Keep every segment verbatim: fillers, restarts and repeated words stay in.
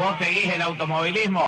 ¿Vos seguís el automovilismo?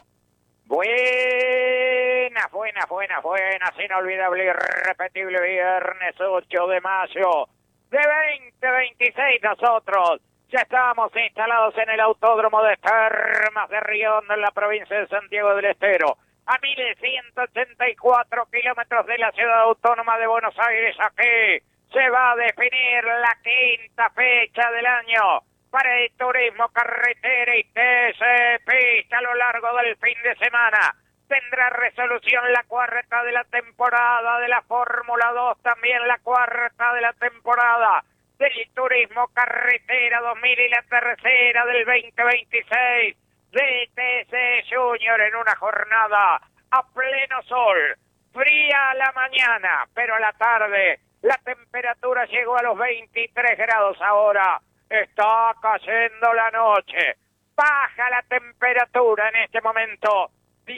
Buenas, buenas, buenas, buenas, inolvidable y irrepetible viernes ocho de mayo de veinte veintiséis. Nosotros ya estamos instalados en el Autódromo de Termas de Riondo, en la provincia de Santiago del Estero, a mil ciento ochenta y cuatro kilómetros de la ciudad autónoma de Buenos Aires. Aquí se va a definir la quinta fecha del año para el turismo carretera y T C pista a lo largo del fin de semana. Tendrá resolución la cuarta de la temporada de la Fórmula dos, también la cuarta de la temporada del turismo carretera dos mil y la tercera del veinte veintiséis del T C Junior, en una jornada a pleno sol, fría a la mañana, pero a la tarde la temperatura llegó a los veintitrés grados. Ahora está cayendo la noche, baja la temperatura en este momento,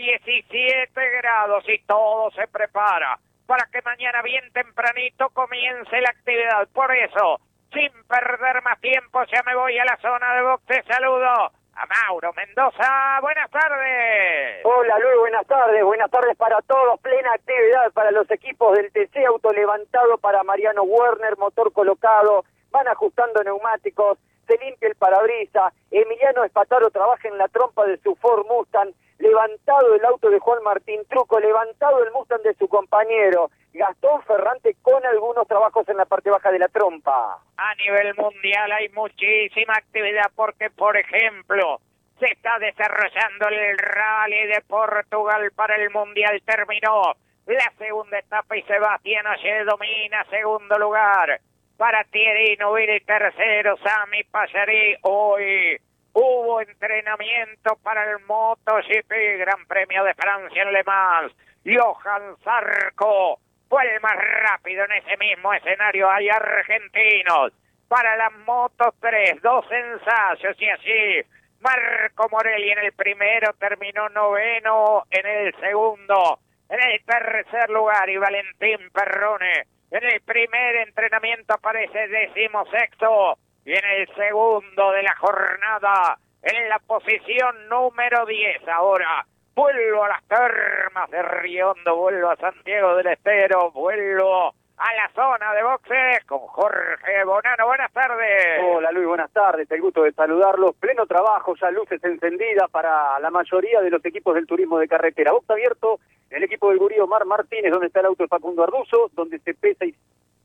diecisiete grados, y todo se prepara para que mañana bien tempranito comience la actividad. Por eso, sin perder más tiempo, ya me voy a la zona de boxe. Saludo a Mauro Mendoza. Buenas tardes. Hola Luis, buenas tardes, buenas tardes para todos. Plena actividad para los equipos del T C, auto levantado para Mariano Werner, motor colocado, van ajustando neumáticos, se limpia el parabrisas. Emiliano Espataro trabaja en la trompa de su Ford Mustang, levantado el auto de Juan Martín Truco, levantado el Mustang de su compañero Gastón Ferrante, con algunos trabajos en la parte baja de la trompa. A nivel mundial hay muchísima actividad porque, por ejemplo, se está desarrollando el Rally de Portugal para el Mundial. Terminó la segunda etapa y Sebastián Ogier domina segundo lugar. Para Thierry Neuville tercero, Sami Pallarí. Hoy hubo entrenamiento para el MotoGP, Gran Premio de Francia en Le Mans. Johan Zarco fue el más rápido en ese mismo escenario. Hay argentinos para la Moto tres, dos ensayos y así. Marco Morelli en el primero terminó noveno, en el segundo, en el tercer lugar, y Valentín Perrone en el primer entrenamiento aparece decimosexto, y en el segundo de la jornada, en la posición número diez. Ahora vuelvo a las Termas de Riondo, vuelvo a Santiago del Estero, vuelvo a la zona de boxes con Jorge Bonano. Buenas tardes. Hola Luis, buenas tardes, el gusto de saludarlos. Pleno trabajo, ya luces encendidas para la mayoría de los equipos del turismo de carretera. Box abierto, el equipo del Gurí Omar Martínez, donde está el auto de Facundo Arduzo, donde se pesa y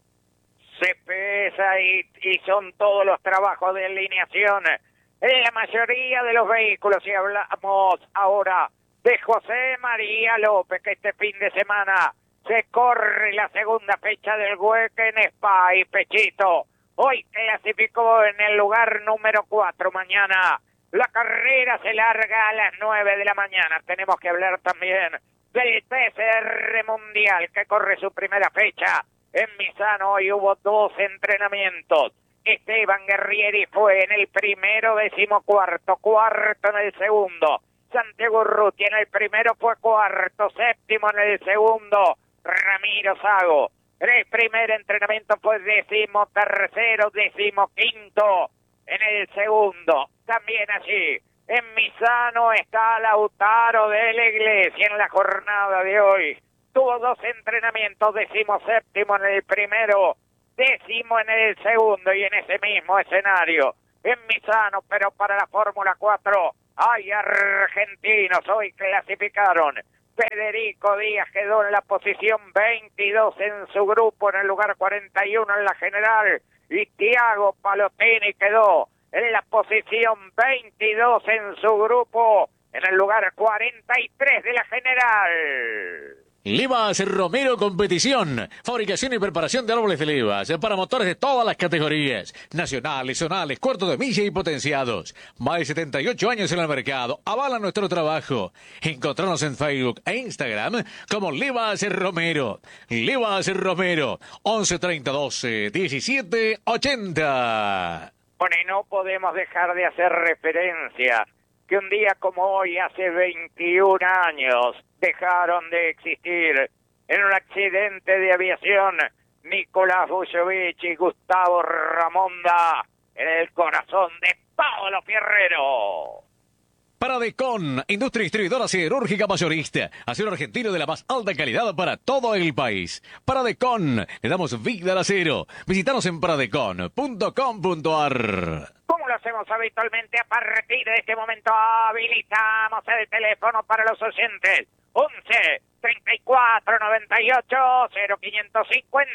se pesa y, y son todos los trabajos de alineación en la mayoría de los vehículos. Y hablamos ahora de José María López, que este fin de semana se corre la segunda fecha del Weekend Spa. Y Pechito hoy clasificó en el lugar número cuatro. Mañana la carrera se larga a las nueve de la mañana. Tenemos que hablar también del T C R Mundial, que corre su primera fecha en Misano. Hoy hubo dos entrenamientos. Esteban Guerrieri fue en el primero, decimocuarto, cuarto en el segundo. Santiago Urruti en el primero fue cuarto, séptimo en el segundo. Ramiro Sago en el primer entrenamiento fue décimo tercero, décimo quinto en el segundo. También allí en Misano está Lautaro de la Iglesia en la jornada de hoy. Tuvo dos entrenamientos, décimo séptimo en el primero, décimo en el segundo, y en ese mismo escenario en Misano, pero para la Fórmula cuatro hay argentinos. Hoy clasificaron. Federico Díaz quedó en la posición veintidós en su grupo, en el lugar cuarenta y uno en la general, y Tiago Palotini quedó en la posición veintidós en su grupo, en el lugar cuarenta y tres de la general. Livas Romero Competición, fabricación y preparación de árboles de Livas para motores de todas las categorías, nacionales, zonales, cuartos de milla y potenciados. Más de setenta y ocho años en el mercado, avala nuestro trabajo. Encontrarnos en Facebook e Instagram como Livas Romero. Livas Romero, once treinta doce diecisiete ochenta. Bueno, y no podemos dejar de hacer referencia que un día como hoy, hace veintiún años, dejaron de existir en un accidente de aviación Nicolás Bujovic y Gustavo Ramonda en el corazón de Paolo Fierrero. Para Paradecon, industria distribuidora siderúrgica mayorista. Acero argentino de la más alta calidad para todo el país. Paradecon, le damos vida al acero. Visítanos en paradecon punto com punto ar. Como lo hacemos habitualmente, a partir de este momento habilitamos el teléfono para los oyentes. once, treinta y cuatro, noventa y ocho, cero quinientos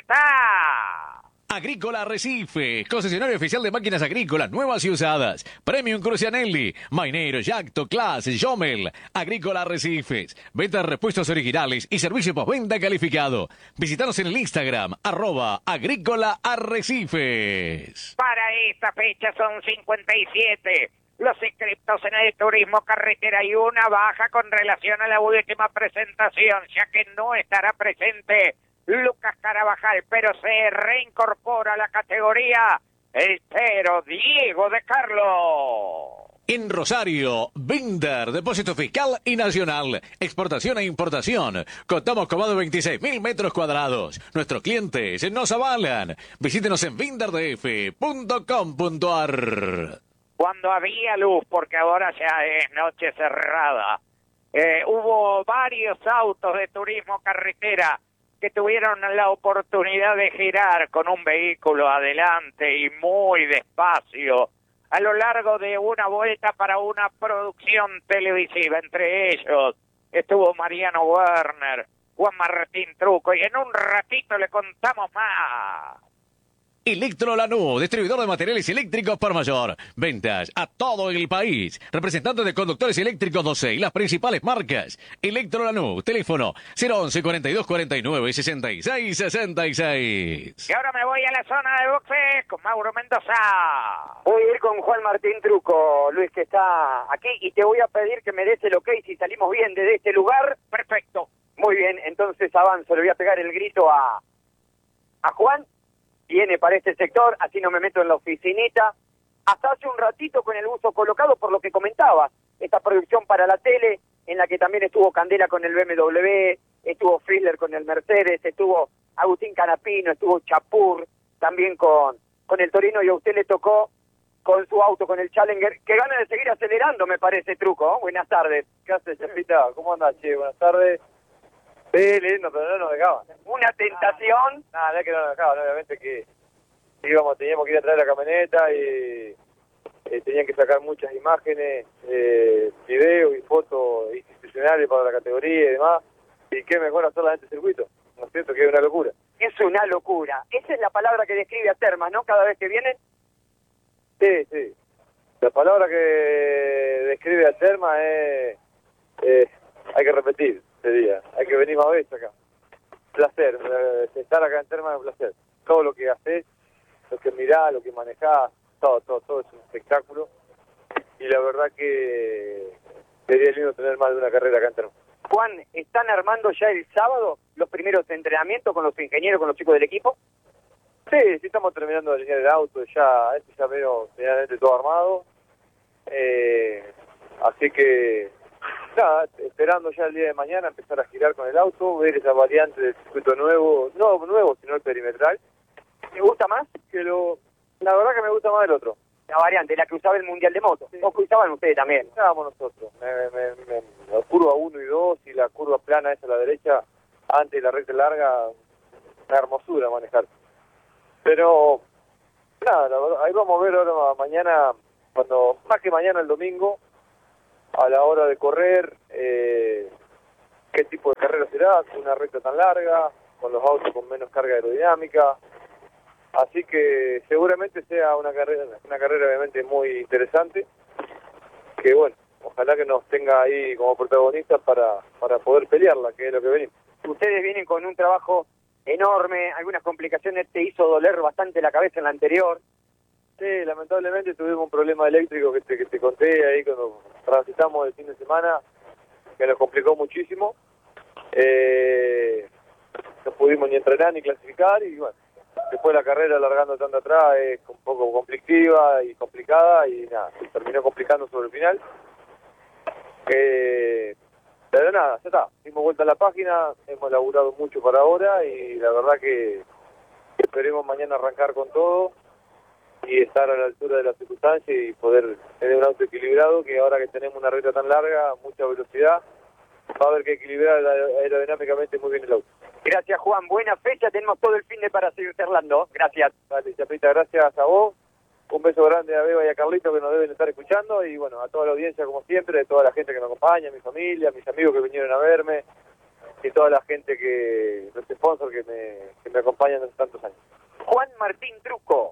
cincuenta. Agrícola Arrecife, concesionario oficial de máquinas agrícolas nuevas y usadas. Premium Crucianelli, Mainero, Yacto, Class, Jomel. Agrícola Arrecifes, venta de repuestos originales y servicio postventa calificado. Visítanos en el Instagram, arroba Agrícola Arrecifes. Para esta fecha son cincuenta y siete los inscriptos en el turismo carretera y una baja con relación a la última presentación, ya que no estará presente Lucas Carabajal, pero se reincorpora a la categoría el cero Diego de Carlos. En Rosario, Binder, depósito fiscal y nacional, exportación e importación. Contamos con más de veintiséis mil metros cuadrados. Nuestros clientes nos avalan. Visítenos en binder d f punto com punto ar. Cuando había luz, porque ahora ya es noche cerrada, eh, hubo varios autos de turismo carretera que tuvieron la oportunidad de girar con un vehículo adelante y muy despacio a lo largo de una vuelta para una producción televisiva. Entre ellos estuvo Mariano Werner, Juan Martín Truco, y en un ratito le contamos más. Electro Lanús, distribuidor de materiales eléctricos por mayor. Ventas a todo el país. Representante de conductores eléctricos doce y las principales marcas. Electro Lanús, teléfono cero once, cuarenta y dos, cuarenta y nueve, sesenta y seis, sesenta y seis. Y ahora me voy a la zona de boxeo con Mauro Mendoza. Voy a ir con Juan Martín Truco, Luis, que está aquí, y te voy a pedir que me des el ok si salimos bien desde este lugar. Perfecto. Muy bien, entonces avanzo, le voy a pegar el grito a, a Juan. Viene para este sector, así no me meto en la oficinita. Hasta hace un ratito con el buzo colocado, por lo que comentabas, esta producción para la tele, en la que también estuvo Candela con el B M W, estuvo Friedler con el Mercedes, estuvo Agustín Canapino, estuvo Chapur, también con, con el Torino, y a usted le tocó con su auto, con el Challenger, que gana de seguir acelerando, me parece, Truco. ¿eh? Buenas tardes. ¿Qué haces, Chapita? ¿Cómo andas, che? Buenas tardes. Sí, lindo, pero no nos dejaban. Una tentación. Nada, no es que no nos dejaban, obviamente que íbamos, teníamos que ir a traer la camioneta y eh, tenían que sacar muchas imágenes, eh, videos y fotos institucionales para la categoría y demás. Y qué mejor hacerla en este circuito, ¿no es cierto? Que es una locura. Es una locura. Esa es la palabra que describe a Termas, ¿no? Cada vez que vienen. Sí, sí. La palabra que describe a Terma es... Eh, hay que repetir. Día. Hay que venir más veces acá. Placer, eh, estar acá en Termas es un placer. Todo lo que haces, lo que mirás, lo que manejás, todo, todo, todo es un espectáculo. Y la verdad que sería lindo tener más de una carrera acá en Termas. Juan, ¿están armando ya el sábado los primeros entrenamientos con los ingenieros, con los chicos del equipo? Sí, sí estamos terminando de alinear el auto, ya, este ya veo medianamente todo armado. Eh, así que... nada, esperando ya el día de mañana empezar a girar con el auto, ver esa variante del circuito nuevo, no nuevo, sino el perimetral. ¿Te gusta más? Que lo, la verdad que me gusta más el otro. La variante, la que usaba el Mundial de Moto. Sí. ¿O que usaban ustedes también? Usábamos nosotros. Me, me, me, la curva uno y dos y la curva plana esa a la derecha, antes de la recta larga, una hermosura manejar. Pero, nada, la verdad, ahí vamos a ver ahora mañana, cuando más que mañana el domingo, a la hora de correr, eh, qué tipo de carrera será, con una recta tan larga, con los autos con menos carga aerodinámica. Así que seguramente sea una carrera, una carrera obviamente muy interesante, que bueno, ojalá que nos tenga ahí como protagonistas para, para poder pelearla, que es lo que venimos. Ustedes vienen con un trabajo enorme, algunas complicaciones, te hizo doler bastante la cabeza en la anterior. Sí, lamentablemente tuvimos un problema eléctrico que te, que te conté ahí cuando transitamos el fin de semana, que nos complicó muchísimo. Eh, no pudimos ni entrenar ni clasificar y bueno, después la carrera largando tanto atrás es un poco conflictiva y complicada y nada, se terminó complicando sobre el final. Eh, pero nada, ya está, dimos vuelta a la página, hemos laburado mucho para ahora y la verdad que esperemos mañana arrancar con todo. y estar a la altura de las circunstancias y poder tener un auto equilibrado, que ahora que tenemos una recta tan larga, mucha velocidad, va a haber que equilibrar aerodinámicamente muy bien el auto. Gracias, Juan. Buena fecha. Tenemos todo el fin de para seguir charlando. Gracias. Vale, Chapita, gracias a vos. Un beso grande a Beba y a Carlito que nos deben estar escuchando y bueno, a toda la audiencia como siempre, a toda la gente que me acompaña, a mi familia, a mis amigos que vinieron a verme y toda la gente que, los sponsors que me, que me acompañan desde tantos años. Juan Martín Truco.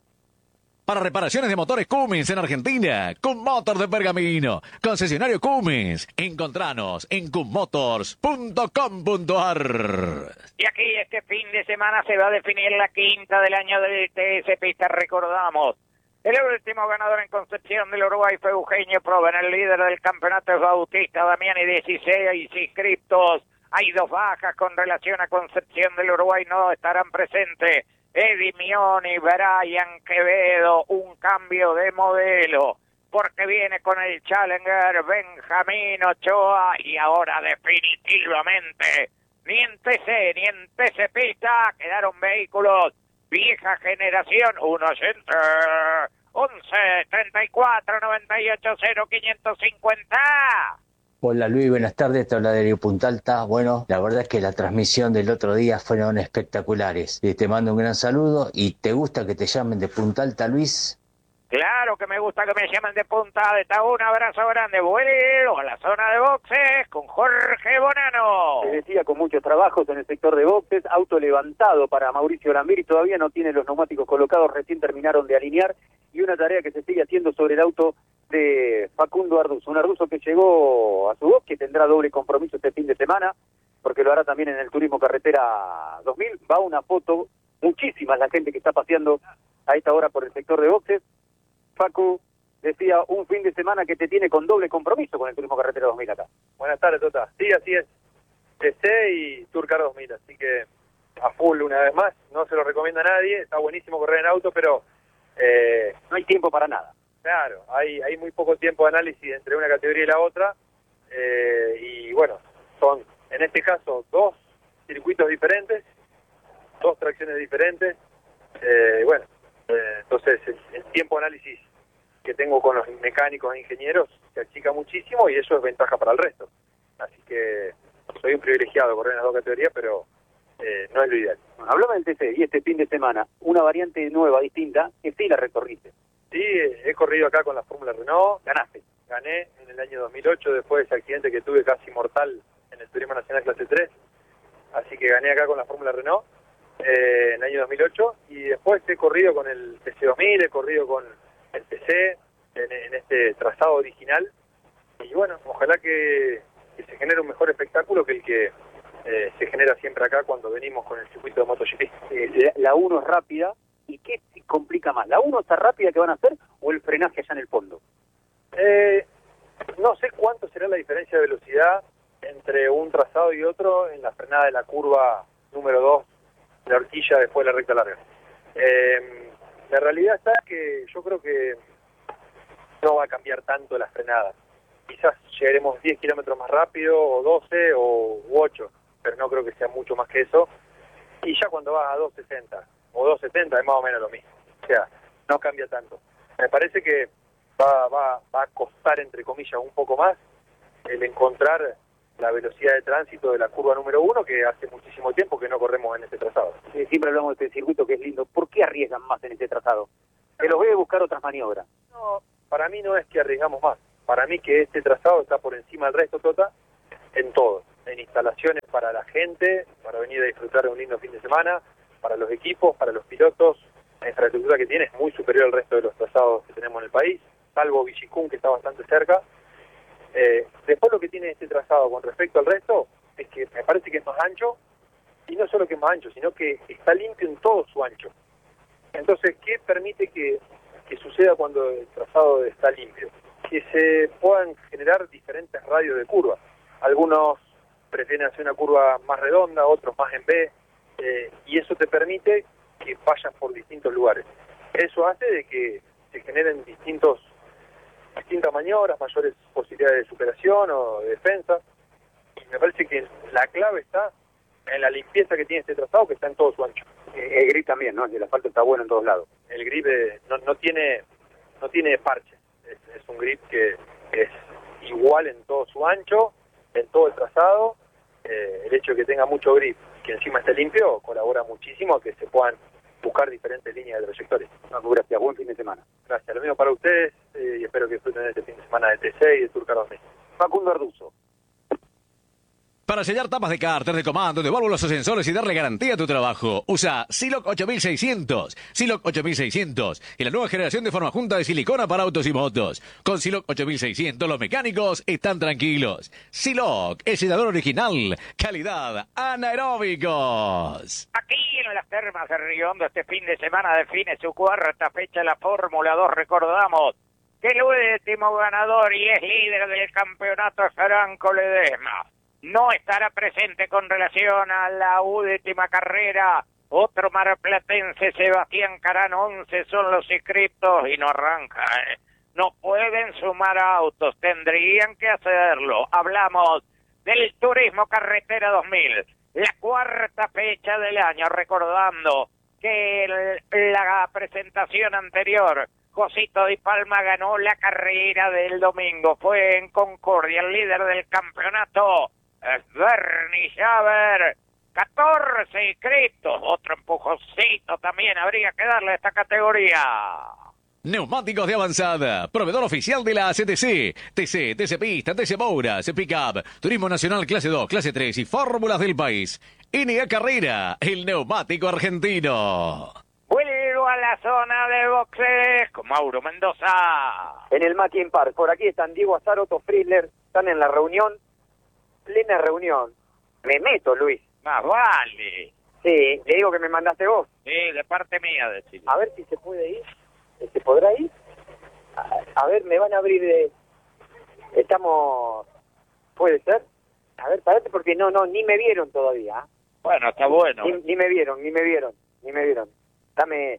Para reparaciones de motores Cummins en Argentina, Cummotor de Pergamino, concesionario Cummins. Encontranos en cummotors punto com punto a r. Y aquí este fin de semana se va a definir la quinta del año del T S Pista. Recordamos, el último ganador en Concepción del Uruguay fue Eugenio Proven, el líder del campeonato es Bautista Damiani, dieciséis inscriptos. Hay dos bajas con relación a Concepción del Uruguay, no estarán presentes Eddie Mioni, Brian Quevedo, un cambio de modelo, porque viene con el Challenger Benjamín Ochoa y ahora definitivamente ni en T C ni en T C Pista quedaron vehículos vieja generación. Un oyente, once, treinta y cuatro, noventa y ocho, cero, quinientos cincuenta. Hola Luis, buenas tardes, te habla de Punta Alta. Bueno, la verdad es que la transmisión del otro día fueron espectaculares. Eh, Te mando un gran saludo y ¿te gusta que te llamen de Punta Alta, Luis? Claro que me gusta que me llamen de Punta Alta. Un abrazo grande. Vuelo a la zona de boxes con Jorge Bonano. Se decía con muchos trabajos en el sector de boxes, auto levantado para Mauricio Lambiri, todavía no tiene los neumáticos colocados, recién terminaron de alinear, y una tarea que se sigue haciendo sobre el auto de Facundo Arduzo, un Arduzo que llegó a su box, que tendrá doble compromiso este fin de semana, porque lo hará también en el Turismo Carretera dos mil. Va una foto, muchísima la gente que está paseando a esta hora por el sector de boxes. Facu decía un fin de semana que te tiene con doble compromiso con el Turismo Carretera dos mil acá. Buenas tardes, Tota. Sí, así es. T C y Tourcar dos mil, así que a full una vez más. No se lo recomienda a nadie, está buenísimo correr en auto, pero eh, no hay tiempo para nada. Claro, hay hay muy poco tiempo de análisis entre una categoría y la otra, eh, y bueno, son en este caso dos circuitos diferentes, dos tracciones diferentes, eh, bueno, eh, entonces el, el tiempo de análisis que tengo con los mecánicos e ingenieros se achica muchísimo y eso es ventaja para el resto. Así que soy un privilegiado correr en las dos categorías, pero eh, no es lo ideal. Bueno, hablame del T C y este fin de semana, una variante nueva, distinta, que sí la recorriste. Sí, he corrido acá con la Fórmula Renault. Ganaste. Gané en el año dos mil ocho después de ese accidente que tuve casi mortal en el Turismo Nacional Clase tres. Así que gané acá con la Fórmula Renault eh, en el año dos mil ocho. Y después he corrido con el T C dos mil, he corrido con el T C en, en este trazado original. Y bueno, ojalá que, que se genere un mejor espectáculo que el que eh, se genera siempre acá cuando venimos con el circuito de MotoGP. Eh, la uno es rápida. ¿Y qué complica más? ¿La uno está rápida que van a hacer o el frenaje allá en el fondo? Eh, no sé cuánto será la diferencia de velocidad entre un trazado y otro en la frenada de la curva número dos, la horquilla después de la recta larga. Eh, la realidad está que yo creo que no va a cambiar tanto la frenada. Quizás llegaremos diez kilómetros más rápido, o doce, o ocho, pero no creo que sea mucho más que eso. Y ya cuando vas a dos sesenta o dos setenta es más o menos lo mismo. O sea, no cambia tanto. Me parece que va, va, va a costar, entre comillas, un poco más el encontrar la velocidad de tránsito de la curva número uno, que hace muchísimo tiempo que no corremos en este trazado. Sí, siempre hablamos de este circuito que es lindo. ¿Por qué arriesgan más en este trazado? Se los voy a buscar otras maniobras. No, para mí no es que arriesgamos más. Para mí que este trazado está por encima del resto, Tota, en todo. En instalaciones para la gente, para venir a disfrutar de un lindo fin de semana, para los equipos, para los pilotos. La infraestructura que tiene es muy superior al resto de los trazados que tenemos en el país, salvo Villicún, que está bastante cerca. Eh, después lo que tiene este trazado con respecto al resto es que me parece que es más ancho, y no solo que es más ancho, sino que está limpio en todo su ancho. Entonces, ¿qué permite que, que suceda cuando el trazado está limpio? Que se puedan generar diferentes radios de curva. Algunos prefieren hacer una curva más redonda, otros más en B, eh, y eso te permite que vayas por distintos lugares. Eso hace de que se generen distintos distintas maniobras, mayores posibilidades de superación o de defensa. Y me parece que la clave está en la limpieza que tiene este trazado, que está en todo su ancho. Eh, el grip también, ¿no? El asfalto está bueno en todos lados. El grip eh, no, no tiene no tiene parches. Es, es un grip que es igual en todo su ancho, en todo el trazado. Eh, el hecho de que tenga mucho grip, que encima esté limpio, colabora muchísimo a que se puedan buscar diferentes líneas de trayectoria. No, gracias, buen fin de semana. Gracias, lo mismo para ustedes eh, y espero que disfruten este fin de semana de T C y de Tour Car dos mil. Facundo Arduzo. Para sellar tapas de cárter, de comando, de válvulas o sensores y darle garantía a tu trabajo, usa Siloc ocho mil seiscientos. Siloc ocho mil seiscientos y la nueva generación de forma junta de silicona para autos y motos. Con Siloc ocho mil seiscientos los mecánicos están tranquilos. Siloc, el sellador original, calidad anaeróbicos. Aquí en las termas de Riondo este fin de semana define su cuarta fecha de la Fórmula dos. Recordamos que el último ganador y es líder del campeonato es Franco Ledesma. No estará presente con relación a la última carrera. Otro marplatense, Sebastián Carano, once son los inscriptos y no arranca. ¿eh? No pueden sumar autos, tendrían que hacerlo. Hablamos del Turismo Carretera dos mil, la cuarta fecha del año, recordando que el, la presentación anterior, Josito Di Palma ganó la carrera del domingo. Fue en Concordia el líder del campeonato. Es Bernie Schaber, catorce inscritos, otro empujoncito también habría que darle a esta categoría. Neumáticos de avanzada, proveedor oficial de la C T C, T C, T C Pista, T C Moura, C Pickup, Turismo Nacional Clase dos, Clase tres y Fórmulas del país. N A Carrera, el neumático argentino. Vuelvo a la zona de boxes con Mauro Mendoza. En el Mackin Park, por aquí están Diego Azar, Otto Friedler, están en la reunión. Plena reunión. Me meto, Luis. Más vale. Sí, le digo que me mandaste vos. Sí, de parte mía, decirle. A ver si se puede ir. ¿Se podrá ir? A, a ver, me van a abrir de... Estamos... ¿Puede ser? A ver, parate porque no, no, ni me vieron todavía. ¿eh? Bueno, está bueno. Ni, ni me vieron, ni me vieron, ni me vieron. Dame...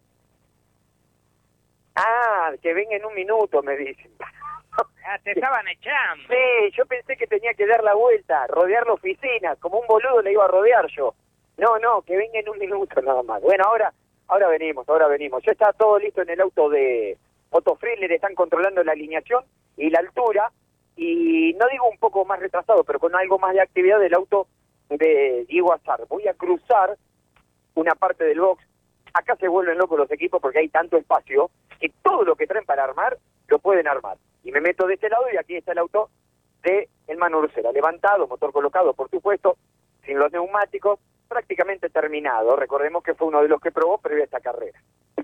Ah, que venga en un minuto, me dicen. Ah, te estaban echando. Sí, yo pensé que tenía que dar la vuelta, rodear la oficina, como un boludo le iba a rodear yo. No, no, que venga en un minuto nada más. Bueno, ahora ahora venimos, ahora venimos. Ya está todo listo en el auto de Otto Friedler, están controlando la alineación y la altura, y no digo un poco más retrasado, pero con algo más de actividad del auto de Diego Azar. Voy a cruzar una parte del box. Acá se vuelven locos los equipos porque hay tanto espacio que todo lo que traen para armar, lo pueden armar. Y me meto de este lado y aquí está el auto de el Manu Ursera, levantado, motor colocado, por supuesto, sin los neumáticos, prácticamente terminado. Recordemos que fue uno de los que probó previo a esta carrera.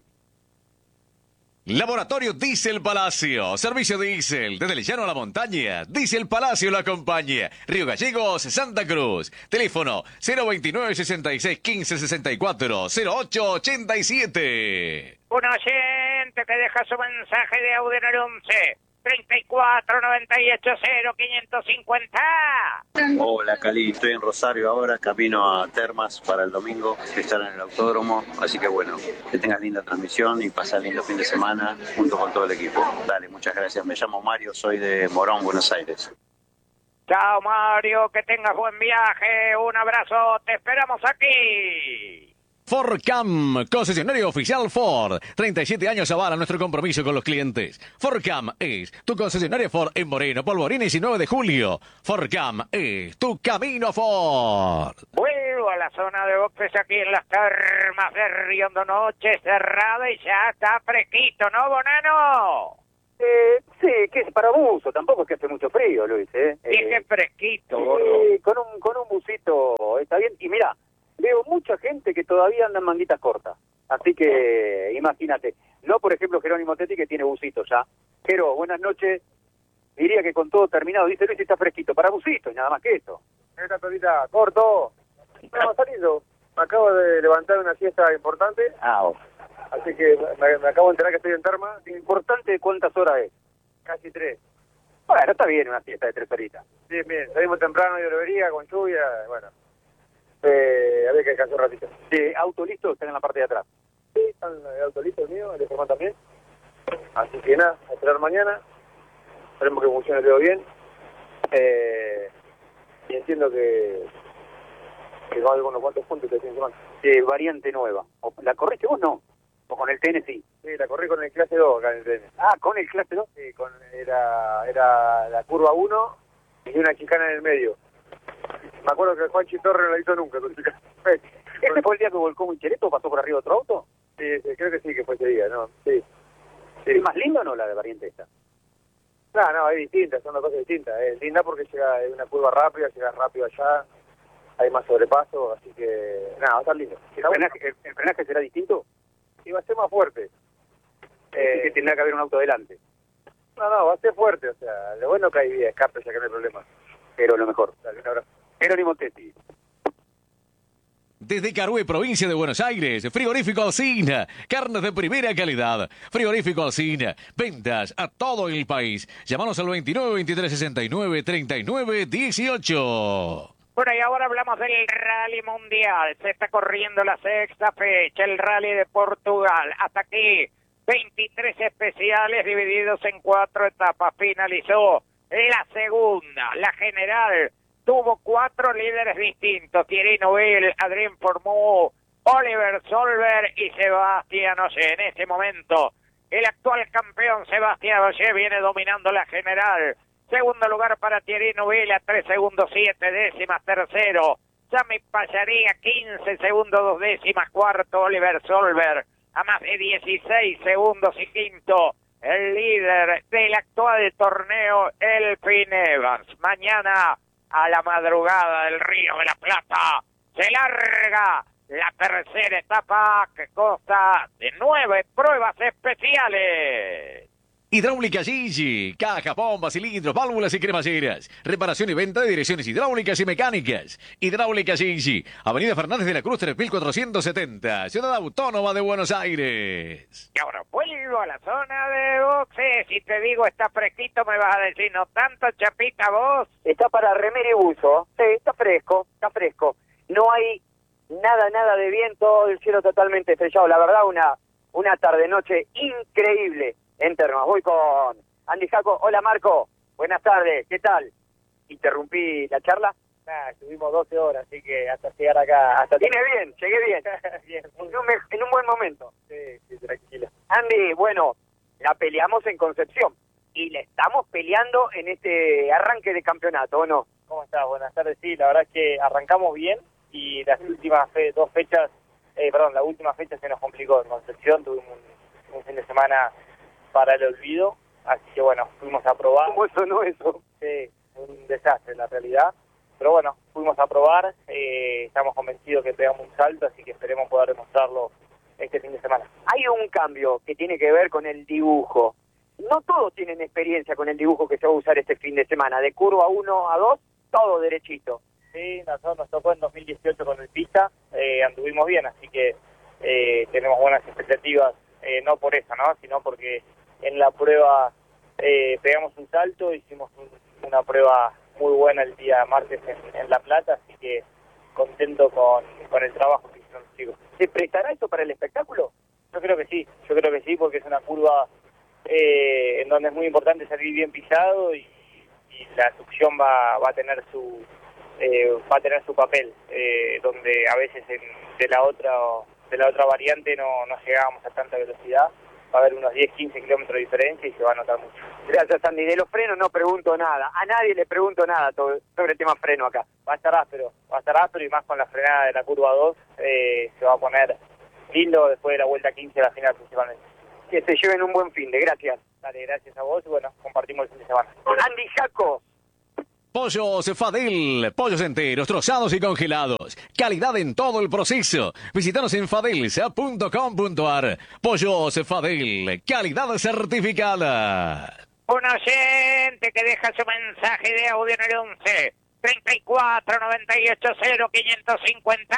Laboratorio Diesel Palacio, servicio diésel, desde el llano a la montaña, Diesel Palacio lo acompaña, Río Gallegos, Santa Cruz, teléfono cero veintinueve, sesenta y seis, quince, sesenta y cuatro, cero ocho ochenta y siete. Un oyente que deja su mensaje de audio en el once, treinta y cuatro, noventa y ocho, cero, quinientos cincuenta. Hola Cali, estoy en Rosario ahora, camino a Termas para el domingo, que estar en el autódromo, así que bueno, que tengas linda transmisión y pasar lindo fin de semana junto con todo el equipo. Dale, muchas gracias, me llamo Mario, soy de Morón, Buenos Aires. Chao Mario, que tengas buen viaje, un abrazo, te esperamos aquí. Fordcam, concesionario oficial Ford. treinta y siete años avala nuestro compromiso con los clientes. Fordcam es tu concesionario Ford en Moreno, Polvorines y nueve de julio. Fordcam es tu camino Ford. Vuelvo a la zona de boxes aquí en las termas de Riondo, noche cerrada y ya está fresquito, ¿no, Bonano? Eh, sí, que es para buzo, tampoco es que hace mucho frío, Luis. ¿eh? Dije eh, fresquito, sí, gordo. con un, con un busito está bien. Y mira, veo mucha gente que todavía anda en manguitas cortas. Así que, imagínate. No, por ejemplo, Jerónimo Tetti, que tiene busito ya. Pero, buenas noches. Diría que con todo terminado, dice Luis, está fresquito. Para busito, y nada más que eso. Esta pelita corto. Bueno, saliendo. Me acabo de levantar una siesta importante. Ah, oh. Así que me, me acabo de enterar que estoy en Terma. Importante, ¿cuántas horas es? Casi tres. Bueno, está bien una siesta de tres horitas. Bien, bien. Salimos temprano de llovería, con lluvia. Bueno. Eh, había que descansar un ratito. Sí, auto listo, están en la parte de atrás. Sí, están el auto listo el mío, el de Germán también. Así que nada, a esperar mañana. Esperemos que funcione todo bien. Eh, y entiendo que, que va a haber unos cuantos puntos este fin de semana. de variante nueva. ¿O ¿La corriste vos no? ¿O con el T N sí? Sí, la corrí con el clase dos acá en el tren. Ah, ¿con el clase dos? Sí, con, era, era la curva uno y una chicana en el medio. Me acuerdo que Juanchi Torres no la hizo nunca. ¿Este fue el día que volcó Micheletto o pasó por arriba otro auto? Sí, sí, creo que sí, que fue ese día, ¿no? Sí. sí. ¿Es más linda o no la de variante esta? No, no, es distinta, son dos cosas distintas. Es linda porque llega es una curva rápida, llega rápido allá, hay más sobrepaso, así que, nada, va a estar lindo. ¿El frenaje, el, el frenaje será distinto? Y va a ser más fuerte. Eh, que tendrá que haber un auto delante. No, no, va a ser fuerte, o sea, lo bueno que hay vía escape, ya que no hay problema. Pero lo mejor. Dale, un abrazo. Jerónimo Tetti. Desde Carué, provincia de Buenos Aires, Frigorífico Alsina, carnes de primera calidad. Frigorífico Alsina, ventas a todo el país. Llámanos al veintinueve, veintitrés, sesenta y nueve, treinta y nueve, dieciocho. Bueno, y ahora hablamos del Rally Mundial. Se está corriendo la sexta fecha, el Rally de Portugal. Hasta aquí, veintitrés especiales divididos en cuatro etapas. Finalizó la segunda, la general. Tuvo cuatro líderes distintos: Thierry Neuville, Adrien Formou, Oliver Solberg y Sebastián Ogier. En este momento, el actual campeón Sebastián Ogier viene dominando la general. Segundo lugar para Thierry Neuville a tres segundos siete décimas. Tercero, Sami Pallaría, quince segundos dos décimas. Cuarto, Oliver Solberg a más de dieciséis segundos. Y quinto, el líder del actual torneo, Elfyn Evans. Mañana, a la madrugada del Río de la Plata, se larga la tercera etapa que consta de nueve pruebas especiales. Hidráulica Gigi, caja, bombas, cilindros, válvulas y cremalleras. Reparación y venta de direcciones hidráulicas y mecánicas. Hidráulica Gigi, Avenida Fernández de la Cruz tres mil cuatrocientos setenta, Ciudad Autónoma de Buenos Aires. Y ahora vuelvo a la zona de boxes. Si te digo está fresquito, me vas a decir no tanto, Chapita, vos. Está para remera y buzo. Sí, está fresco, está fresco. No hay nada, nada de viento, el cielo totalmente estrellado. La verdad, una, una tarde-noche increíble en Termas. Voy con Andy Jaco. Hola, Marco. Buenas tardes. ¿Qué tal? ¿Interrumpí la charla? Nah, estuvimos doce horas, así que hasta llegar acá... hasta Vine bien, llegué bien. bien. En, un, en un buen momento. Sí, sí, tranquilo. Andy, bueno, la peleamos en Concepción y la estamos peleando en este arranque de campeonato, ¿o no? ¿Cómo estás? Buenas tardes. Sí, la verdad es que arrancamos bien y las últimas fe dos fechas, eh, perdón, la última fecha se nos complicó. En Concepción tuvimos un, un fin de semana para el olvido, así que bueno, fuimos a probar. ¿Cómo eso no eso? Sí, un desastre en la realidad, pero bueno, fuimos a probar, eh, estamos convencidos que pegamos un salto, así que esperemos poder demostrarlo este fin de semana. Hay un cambio que tiene que ver con el dibujo. No todos tienen experiencia con el dibujo que se va a usar este fin de semana, de curva uno a dos, todo derechito. Sí, nosotros nos tocó en dos mil dieciocho con el Pista, eh, anduvimos bien, así que eh, tenemos buenas expectativas, eh, no por eso, ¿no? Sino porque en la prueba eh, pegamos un salto, hicimos un, una prueba muy buena el día martes en, en La Plata, así que contento con, con el trabajo que hicieron los chicos. ¿Se prestará eso para el espectáculo? Yo creo que sí, yo creo que sí, porque es una curva eh, en donde es muy importante salir bien pisado y, y la succión va, va a tener su eh, va a tener su papel, eh, donde a veces en, de la otra de la otra variante no, no llegábamos a tanta velocidad. Va a haber unos diez, quince kilómetros de diferencia y se va a notar mucho. Gracias, Andy. De los frenos no pregunto nada. A nadie le pregunto nada sobre el tema freno acá. Va a estar áspero, va a estar áspero y más con la frenada de la curva dos, eh, se va a poner lindo después de la vuelta quince de la final principalmente. Que se lleven un buen fin de, gracias. Dale, gracias a vos y bueno, compartimos el fin de semana. Andy Jaco. Pollos Fadel, pollos enteros, trozados y congelados. Calidad en todo el proceso. Visítanos en fadelsa punto com punto ar. Pollos Fadel, calidad certificada. Un oyente que deja su mensaje de audio en el once, treinta y cuatro, noventa y ocho, cero, quinientos cincuenta.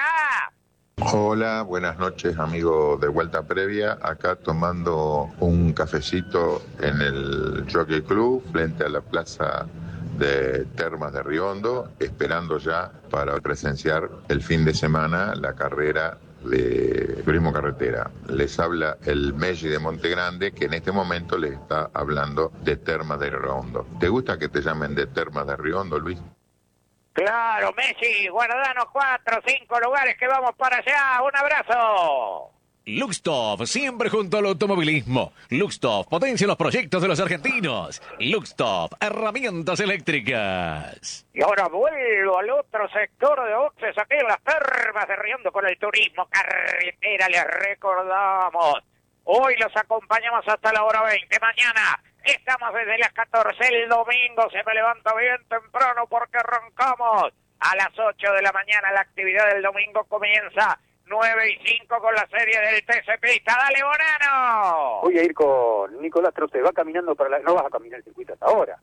Hola, buenas noches, amigo de Vuelta Previa. Acá tomando un cafecito en el Jockey Club frente a la plaza de Termas de Riondo, esperando ya para presenciar el fin de semana la carrera de turismo carretera. Les habla el Messi de Monte Grande, que en este momento les está hablando de Termas de Riondo. ¿Te gusta que te llamen de Termas de Riondo, Luis? Claro, Messi, guardanos cuatro, cinco lugares que vamos para allá. Un abrazo. Luxtop, siempre junto al automovilismo. Luxtop, potencia los proyectos de los argentinos. Luxtop, herramientas eléctricas. Y ahora vuelvo al otro sector de boxes, aquí en las Termas de Riendo con el turismo carretera. Les recordamos, hoy los acompañamos hasta la hora veinte. Mañana estamos desde las catorce. El domingo se me levanta bien temprano porque arrancamos a las ocho de la mañana. La actividad del domingo comienza nueve y cinco con la serie del T C Pista. ¡Dale, Bonano! Voy a ir con Nicolás Trocé. Va caminando para la... No vas a caminar el circuito hasta ahora.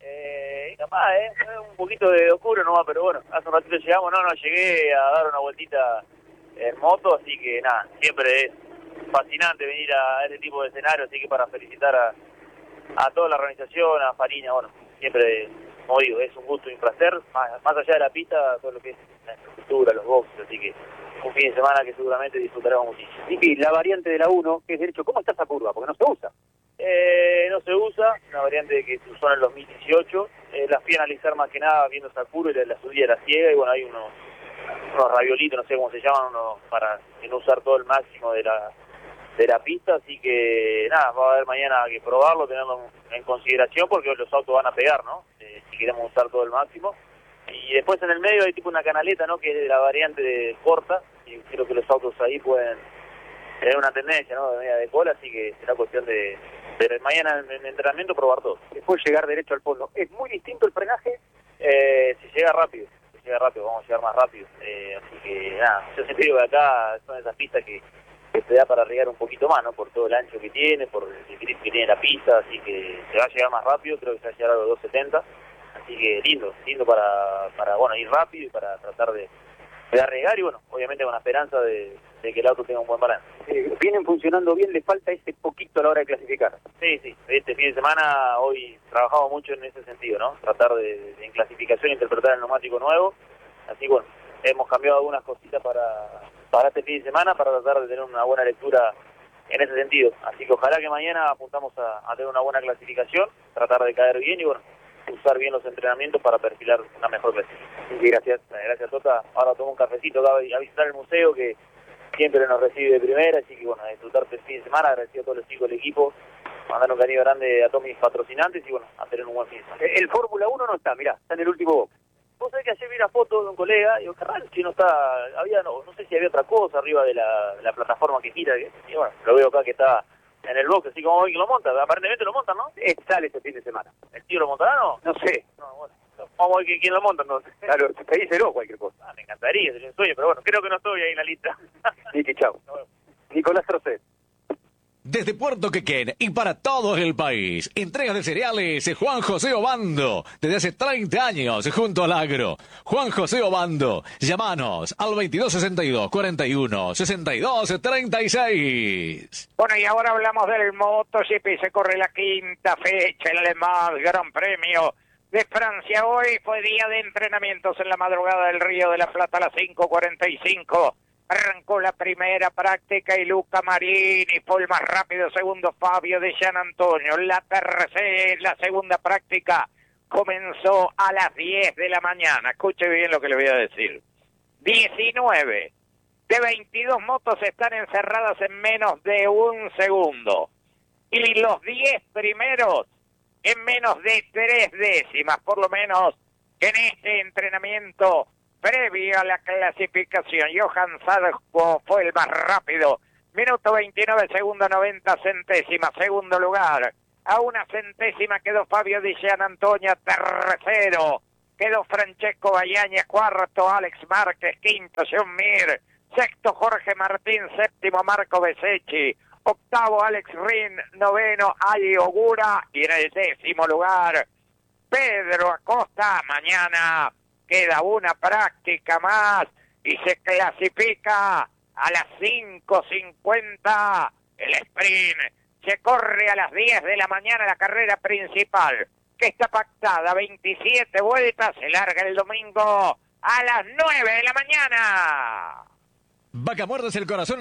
Eh, capaz, ¿eh? Un poquito de oscuro nomás, pero bueno, hace un ratito llegamos, no, no, llegué a dar una vueltita en moto, así que nada, siempre es fascinante venir a este tipo de escenario, así que para felicitar a, a toda la organización, a Fariña, bueno, siempre, como digo, es un gusto y un placer, más, más allá de la pista, todo lo que es la infraestructura, los boxes, así que un fin de semana que seguramente disfrutaremos muchísimo. Y la variante de la uno, que es derecho, ¿cómo está esa curva? Porque no se usa. Eh, no se usa, una variante que se usó en el dos mil dieciocho, eh, la fui a analizar más que nada viendo esa curva y la, la subida era ciega y bueno, hay unos, unos raviolitos, no sé cómo se llaman, unos, para no usar todo el máximo de la de la pista, así que nada, va a haber mañana que probarlo, tenerlo en consideración porque los autos van a pegar, ¿no? Eh, si queremos usar todo el máximo. Y después en el medio hay tipo una canaleta, ¿no? Que es de la variante de corta y creo que los autos ahí pueden tener una tendencia, ¿no? De media de cola, así que será cuestión de Pero mañana en el entrenamiento probar todo. Después llegar derecho al fondo. ¿Es muy distinto el frenaje? Eh, si llega rápido, si llega rápido, vamos a llegar más rápido. Eh, así que nada, yo siempre digo que acá son esas pistas que, que te da para arriesgar un poquito más, ¿no? Por todo el ancho que tiene, por el grip que tiene la pista, así que se va a llegar más rápido, creo que se va a llegar a los dos setenta. Así que lindo, lindo para, para bueno, ir rápido y para tratar de, de arriesgar y bueno, obviamente con la esperanza de, de que el auto tenga un buen balance. Eh, vienen funcionando bien, le falta ese poquito a la hora de clasificar. Sí, sí, este fin de semana hoy trabajamos mucho en ese sentido, ¿no? Tratar de, de en clasificación interpretar el neumático nuevo, así bueno, hemos cambiado algunas cositas para, para este fin de semana para tratar de tener una buena lectura en ese sentido, así que ojalá que mañana apuntamos a, a tener una buena clasificación, tratar de caer bien y bueno, usar bien los entrenamientos para perfilar una mejor clasificación. Sí, gracias. Gracias, Tota. Ahora tomo un cafecito acá a visitar el museo que siempre nos recibe de primera, así que bueno, a disfrutar del fin de semana, agradecido a todos los chicos del equipo, mandar un cariño grande a todos mis patrocinantes y bueno, a tener un buen fin de semana. El, el Fórmula uno no está, mirá, está en el último box. Vos sabés que ayer vi una foto de un colega, y digo, qué raro, si no está, había, no, no sé si había otra cosa arriba de la, de la plataforma que gira, que, y bueno, lo veo acá que está en el box, así como hoy que lo monta, aparentemente lo montan, ¿no? Eh, sale este fin de semana. ¿El tío lo montará, no? No sé. No, bueno, vamos a ver quién lo monta entonces. Claro, pedíselo cualquier cosa. Ah, me encantaría, sería un sueño, pero bueno, creo que no estoy ahí en la lista. Niki, chau. Nicolás Trocé. Desde Puerto Quequén y para todo el país, entregas de cereales Juan José Obando, desde hace treinta años junto al agro. Juan José Obando, llámanos al veintidós sesenta y dos, cuarenta y uno, sesenta y dos, treinta y seis. Bueno, y ahora hablamos del MotoGP, se corre la quinta fecha en el Le Mans Gran Premio de Francia. Hoy fue día de entrenamientos en la madrugada del Río de la Plata a las cinco cuarenta y cinco. Arrancó la primera práctica y Luca Marini fue el más rápido, segundo Fabio de Gian Antonio. La tercera, la segunda práctica comenzó a las diez de la mañana. Escuche bien lo que le voy a decir. diecinueve de veintidós motos están encerradas en menos de un segundo. Y los diez primeros en menos de tres décimas, por lo menos en este entrenamiento previo a la clasificación. Johan Zarco fue el más rápido, minuto veintinueve, segundo noventa centésimas, segundo lugar. A una centésima quedó Fabio Di Gian Antonio, tercero quedó Francesco Bayañez, cuarto Alex Márquez, quinto John Mir, sexto Jorge Martín, séptimo Marco Besecchi, octavo Alex Rin, noveno Ali Ogura y en el décimo lugar Pedro Acosta. Mañana queda una práctica más y se clasifica a las cinco cincuenta. El sprint se corre a las diez de la mañana, la carrera principal, que está pactada, veintisiete vueltas, se larga el domingo a las nueve de la mañana. Vaca Muertes el corazón.